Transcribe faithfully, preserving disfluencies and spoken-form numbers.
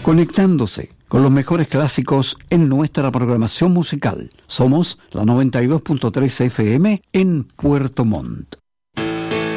conectándose con los mejores clásicos en nuestra programación musical. Somos la noventa y dos punto tres F M en Puerto Montt.